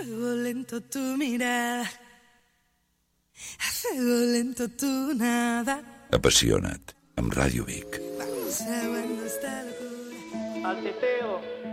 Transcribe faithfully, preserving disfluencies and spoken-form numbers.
fuego lento tu mirada, a fuego lento tu nada. Apassiona't, amb Ràdio Vic. Vamos aguando esta locura. El teteo